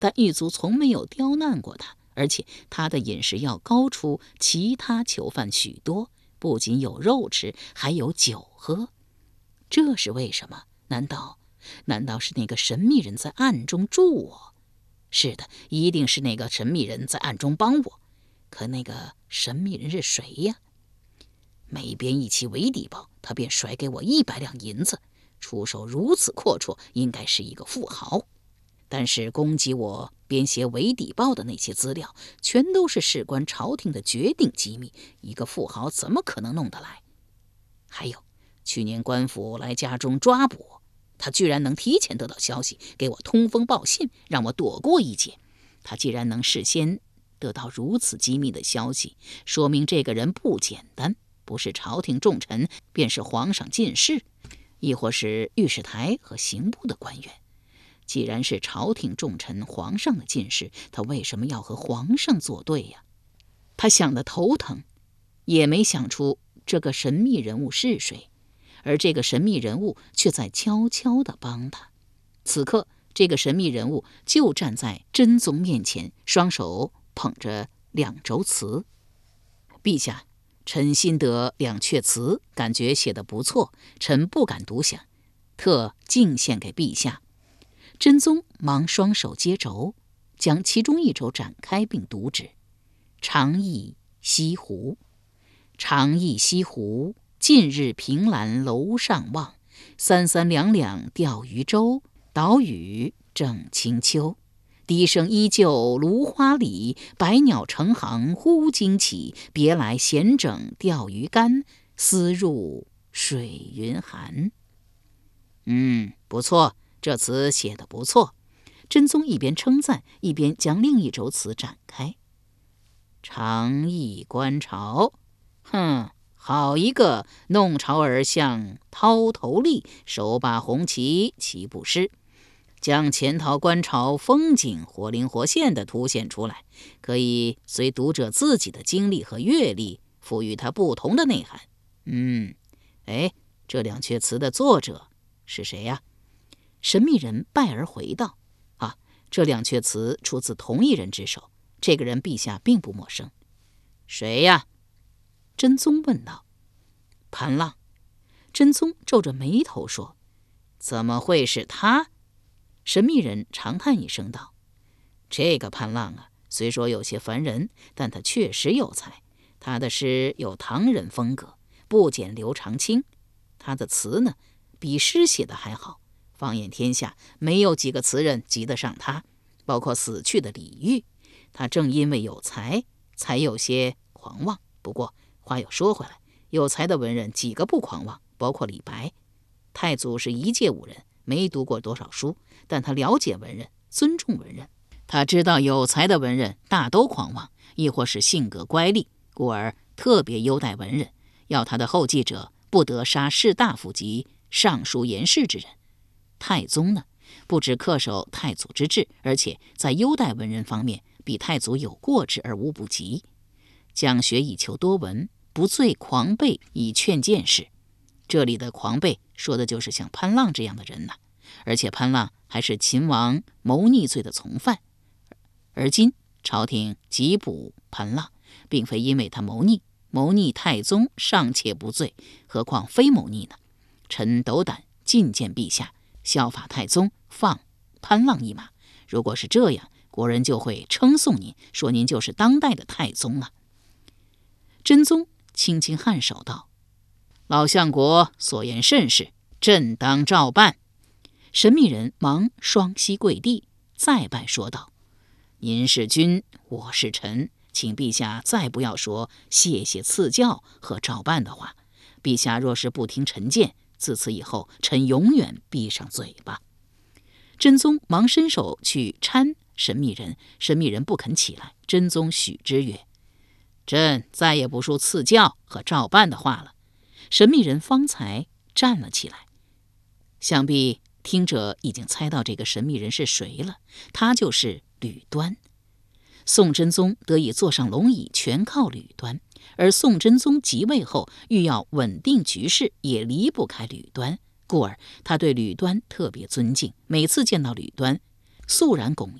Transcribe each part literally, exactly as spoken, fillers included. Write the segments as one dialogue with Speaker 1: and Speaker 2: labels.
Speaker 1: 但狱卒从没有刁难过他，而且他的饮食要高出其他囚犯许多，不仅有肉吃，还有酒喝。这是为什么？难道难道是那个神秘人在暗中助我？是的，一定是那个神秘人在暗中帮我。可那个神秘人是谁呀？每编一期韦底报，他便甩给我一百两银子，出手如此阔绰，应该是一个富豪。但是攻击我编写韦底报的那些资料，全都是事关朝廷的绝顶机密，一个富豪怎么可能弄得来？还有，去年官府来家中抓捕我，他居然能提前得到消息，给我通风报信，让我躲过一劫。他既然能事先得到如此机密的消息，说明这个人不简单，不是朝廷重臣，便是皇上进士，亦或是御史台和刑部的官员。既然是朝廷重臣，皇上的进士，他为什么要和皇上作对呀？他想得头疼，也没想出这个神秘人物是谁，而这个神秘人物却在悄悄地帮他。此刻，这个神秘人物就站在真宗面前，双手捧着两轴词。陛下，臣新得两阙词，感觉写得不错，臣不敢独享，特敬献给陛下。真宗忙双手接轴，将其中一轴展开并读之：长忆西湖，长忆西湖，近日凭栏楼上望，三三两两钓鱼舟，岛屿正清秋。笛声依旧芦花里，百鸟成行忽惊起。别来闲整钓鱼竿，思入水云寒。嗯，不错，这词写得不错。真宗一边称赞，一边将另一轴词展开。长忆观潮，哼，好一个弄潮儿像涛头立，手把红旗齐不失，将潜逃观潮风景活灵活现地凸显出来，可以随读者自己的经历和阅历，赋予它不同的内涵。嗯，哎，这两阙词的作者是谁呀？神秘人拜而回道：啊，这两阙词出自同一人之手，这个人陛下并不陌生。谁呀？真宗问道。潘浪。真宗皱着眉头说：怎么会是他？神秘人长叹一声道：这个潘浪啊，虽说有些烦人，但他确实有才。他的诗有唐人风格，不减留长清。他的词呢，比诗写的还好。放眼天下，没有几个词人及得上他，包括死去的李煜。他正因为有才，才有些狂妄。不过话又说回来，有才的文人几个不狂妄？包括李白。太祖是一介武人，没读过多少书，但他了解文人，尊重文人。他知道有才的文人大都狂妄，亦或是性格乖戾，故而特别优待文人，要他的后继者不得杀士大夫及尚书言事之人。太宗呢，不只恪守太祖之制，而且在优待文人方面比太祖有过之而无不及。讲学以求多闻，不醉狂悖以劝见识。这里的狂悖说的就是像潘浪这样的人呐、啊，而且潘浪还是秦王谋逆罪的从犯。而今朝廷缉捕潘浪，并非因为他谋逆，谋逆太宗尚且不罪，何况非谋逆呢？臣斗胆进谏陛下，效法太宗，放潘浪一马。如果是这样，国人就会称颂您，说您就是当代的太宗了。真宗轻轻颔首道：老相国所言甚是，朕当照办。神秘人忙双膝跪地，再拜说道：您是君，我是臣，请陛下再不要说谢谢赐教和照办的话。陛下若是不听臣谏，自此以后，臣永远闭上嘴巴。真宗忙伸手去搀神秘人，神秘人不肯起来。真宗许之曰：朕再也不说赐教和照办的话了。神秘人方才站了起来。想必听者已经猜到这个神秘人是谁了，他就是吕端。宋真宗得以坐上龙椅，全靠吕端。而宋真宗即位后，欲要稳定局势，也离不开吕端，故而他对吕端特别尊敬。每次见到吕端，肃然拱衣，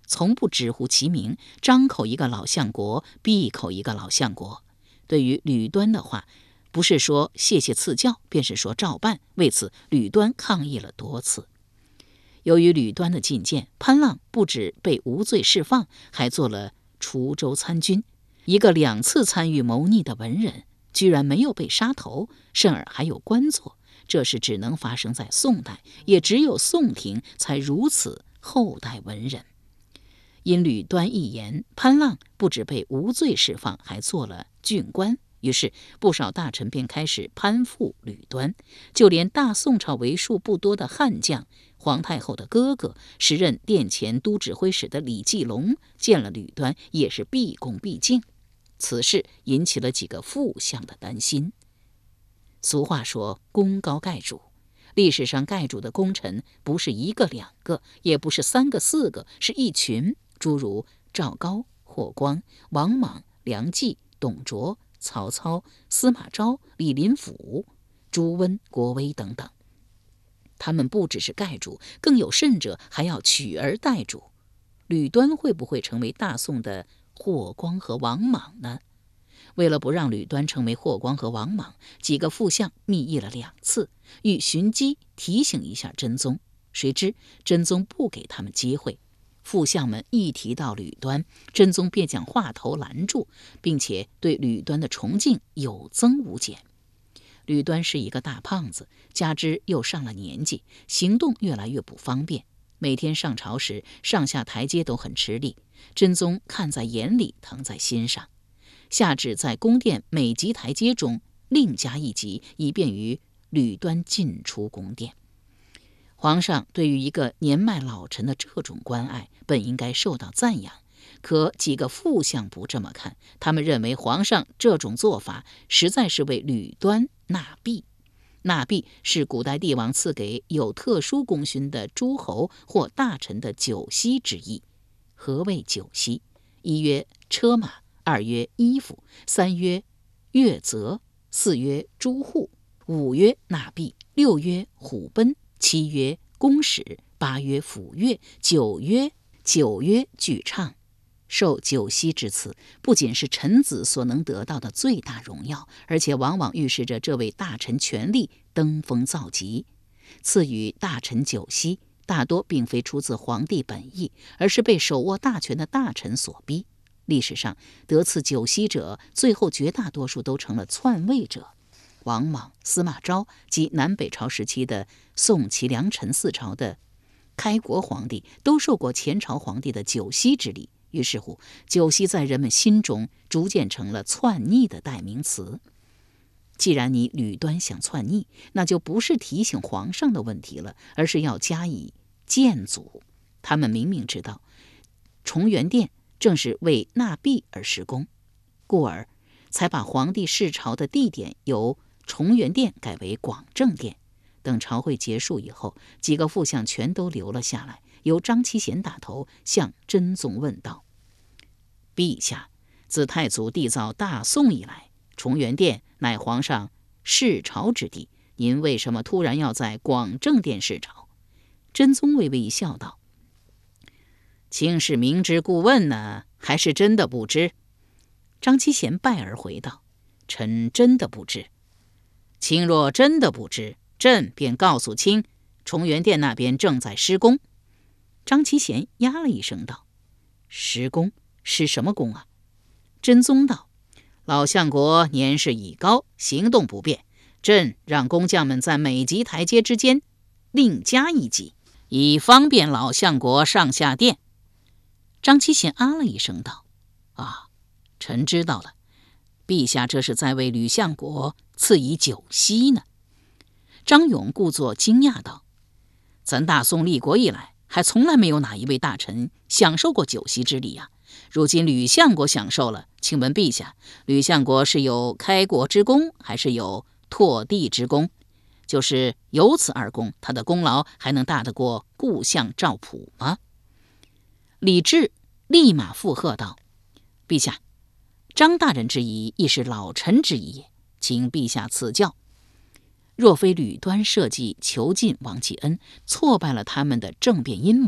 Speaker 1: 从不直呼其名，张口一个老相国，闭口一个老相国。对于吕端的话，不是说谢谢赐教，便是说照办。为此，吕端抗议了多次。由于吕端的进谏，潘浪不止被无罪释放，还做了滁州参军。一个两次参与谋逆的文人，居然没有被杀头，甚而还有官做，这是只能发生在宋代，也只有宋廷才如此厚待文人。因吕端一言，潘浪不止被无罪释放，还做了郡官。于是不少大臣便开始攀附吕端，就连大宋朝为数不多的悍将，皇太后的哥哥，时任殿前都指挥使的李继龙，见了吕端也是毕恭毕敬。此事引起了几个副相的担心。俗话说功高盖主，历史上盖主的功臣不是一个两个，也不是三个四个，是一群，诸如赵高、霍光、王莽、梁冀、董卓、曹操、司马昭、李林甫、朱温、郭威等等。他们不只是盖主，更有甚者还要取而代主。吕端会不会成为大宋的霍光和王莽呢？为了不让吕端成为霍光和王莽，几个副相密议了两次，欲寻机提醒一下真宗。谁知真宗不给他们机会，副相们一提到吕端，真宗便将话头拦住，并且对吕端的崇敬有增无减。吕端是一个大胖子，加之又上了年纪，行动越来越不方便，每天上朝时上下台阶都很吃力。真宗看在眼里，疼在心上，下旨在宫殿每级台阶中另加一级，以便于吕端进出宫殿。皇上对于一个年迈老臣的这种关爱，本应该受到赞扬，可几个副相不这么看，他们认为皇上这种做法实在是为吕端纳币。纳币是古代帝王赐给有特殊功勋的诸侯或大臣的酒息之意。何谓酒息？一曰车马，二曰衣服，三曰乐则，四曰诸户，五曰纳币，六曰虎贲，七曰公使，八曰抚乐，九曰九曰具唱。受酒息之赐，不仅是臣子所能得到的最大荣耀，而且往往预示着这位大臣权力登峰造极。赐予大臣酒息，大多并非出自皇帝本意，而是被手握大权的大臣所逼。历史上得赐酒息者，最后绝大多数都成了篡位者。王莽、司马昭及南北朝时期的宋齐梁陈四朝的开国皇帝，都受过前朝皇帝的酒息之礼。于是乎，酒息在人们心中逐渐成了篡逆的代名词。既然你吕端想篡逆，那就不是提醒皇上的问题了，而是要加以谏阻。他们明明知道崇元殿正是为纳币而施工，故而才把皇帝视朝的地点由崇元殿改为广正殿。等朝会结束以后，几个副相全都留了下来，由张其贤打头，向真宗问道：陛下，自太祖缔造大宋以来，崇元殿乃皇上视朝之地，您为什么突然要在广正殿视朝？真宗微微一笑道：卿是明知故问呢，还是真的不知？张其贤拜而回道：臣真的不知。卿若真的不知，朕便告诉卿，崇元殿那边正在施工。张其贤呀了一声道：施工？施什么工啊？真宗道：老相国年事已高，行动不便，朕让工匠们在每级台阶之间另加一级，以方便老相国上下殿。张其贤啊了一声道：啊，臣知道了，陛下这是在为吕相国赐以酒息呢。张勇故作惊讶道：咱大宋立国以来，还从来没有哪一位大臣享受过酒息之礼啊！如今吕相国享受了，请问陛下，吕相国是有开国之功，还是有拓地之功？就是有此二功，他的功劳还能大得过故相赵普吗？李治立马附和道：陛下，张大人之意亦是老臣之意也，请陛下赐教。若非吕端设计囚禁王继恩，挫败了他们的政变阴谋，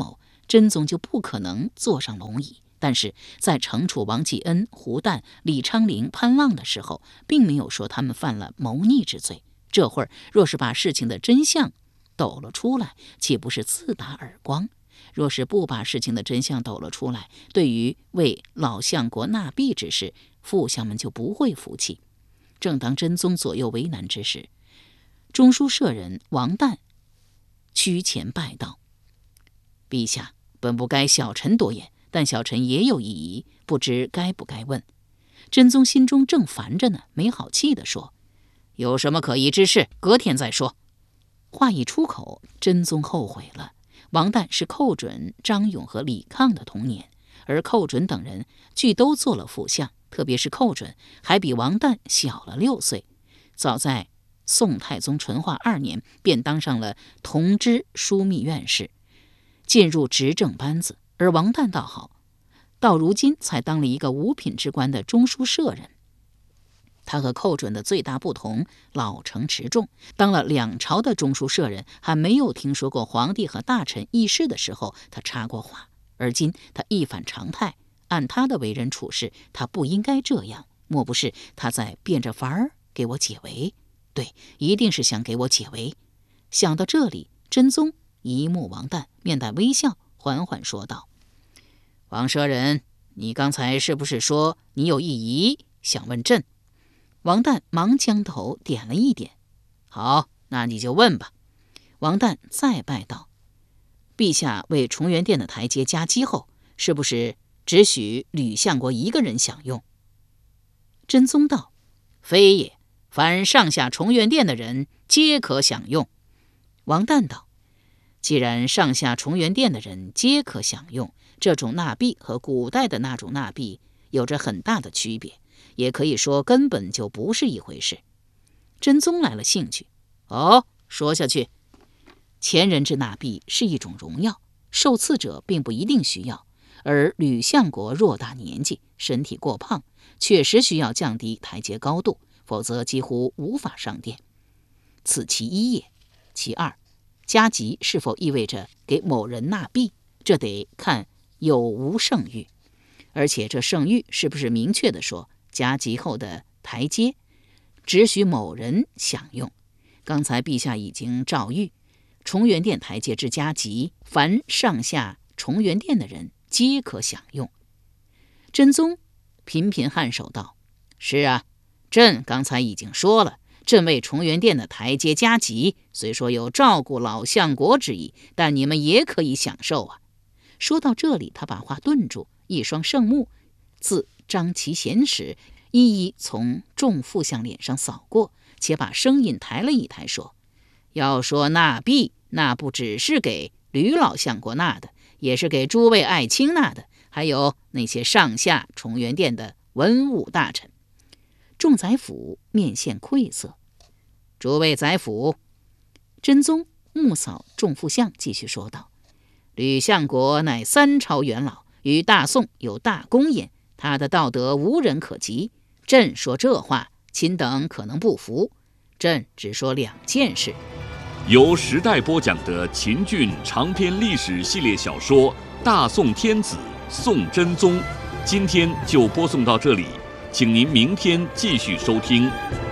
Speaker 1: 真宗就不可能坐上龙椅。但是在惩处王继恩、胡旦、李昌龄、潘浪的时候，并没有说他们犯了谋逆之罪。这会儿若是把事情的真相抖了出来，岂不是自打耳光？若是不把事情的真相抖了出来，对于为老相国纳币之事，副相们就不会服气。正当真宗左右为难之时，中书舍人王旦屈前拜道：“陛下，本不该小臣多言，但小臣也有异议，不知该不该问。”真宗心中正烦着呢，没好气地说：“有什么可疑之事，隔天再说。”话一出口，真宗后悔了。王旦是寇准、张勇和李抗的同年，而寇准等人俱都做了副相，特别是寇准还比王旦小了六岁。早在宋太宗淳化二年便当上了同知枢密院士，进入执政班子。而王旦倒好，到如今才当了一个五品之官的中书舍人。他和寇准的最大不同，老成持重，当了两朝的中书舍人，还没有听说过皇帝和大臣议事的时候他插过话。而今他一反常态，按他的为人处事，他不应该这样。莫不是他在变着法儿给我解围？对，一定是想给我解围。想到这里，真宗一目王旦，面带微笑，缓缓说道：“王舍人，你刚才是不是说你有异议想问朕？”王旦忙将头点了一点。好，那你就问吧。王旦再拜道：“陛下为崇元殿的台阶加基后，是不是只许吕相国一个人享用？”真宗道：“非也，凡上下崇元殿的人皆可享用。”王旦道：“既然上下崇元殿的人皆可享用，这种纳币和古代的那种纳币有着很大的区别，也可以说根本就不是一回事。”真宗来了兴趣：“哦，说下去。”前人之纳币是一种荣耀，受赐者并不一定需要，而吕相国偌大年纪，身体过胖，确实需要降低台阶高度，否则几乎无法上殿。此其一也。其二，加级是否意味着给某人纳币，这得看有无圣谕，而且这圣谕是不是明确地说加级后的台阶只许某人享用？刚才陛下已经诏谕，崇元殿台阶之加级，凡上下崇元殿的人皆可享用。真宗频频颔首道：“是啊，朕刚才已经说了，朕为崇元殿的台阶加级，虽说有照顾老相国之意，但你们也可以享受啊。”说到这里，他把话顿住，一双圣目自张其贤时一一从众副相脸上扫过，且把声音抬了一抬，说：“要说纳币，那不只是给吕老相国纳的，也是给诸位爱卿纳的，还有那些上下崇元殿的文武大臣。”众宰辅面现愧色。诸位宰辅，真宗目扫众副相，继续说道：“吕相国乃三朝元老，与大宋有大功焉，他的道德无人可及。朕说这话，卿等可能不服，朕只说两件事。”
Speaker 2: 由时代播讲的秦俊长篇历史系列小说《大宋天子宋真宗》，今天就播送到这里，请您明天继续收听。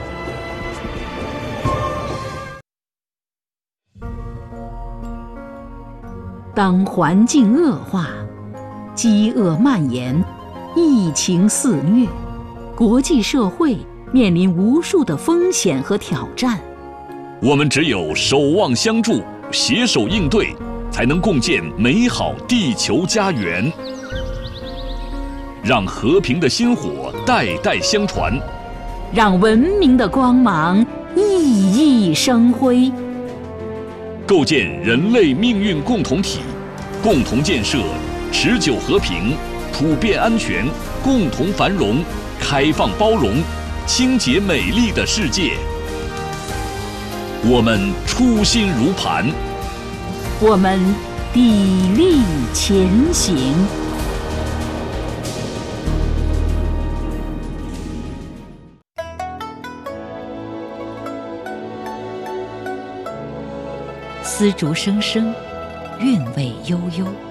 Speaker 1: 当环境恶化，饥饿蔓延，疫情肆虐，国际社会面临无数的风险和挑战。
Speaker 2: 我们只有守望相助，携手应对，才能共建美好地球家园，让和平的薪火代代相传，
Speaker 1: 让文明的光芒熠熠生辉，
Speaker 2: 构建人类命运共同体，共同建设持久和平、普遍安全、共同繁荣、开放包容、清洁美丽的世界。我们初心如磐，
Speaker 1: 我们砥砺前行。丝竹声声，韵味悠悠。